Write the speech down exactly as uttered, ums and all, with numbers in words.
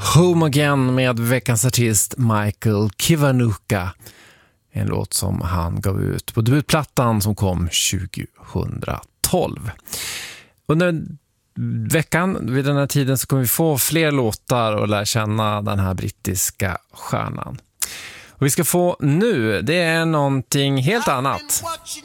Home Again med veckans artist Michael Kiwanuka. En låt som han gav ut på debutplattan som kom tjugohundratolv. Under veckan vid den här tiden så kommer vi få fler låtar och lära känna den här brittiska stjärnan. Och vi ska få nu, det är någonting helt annat.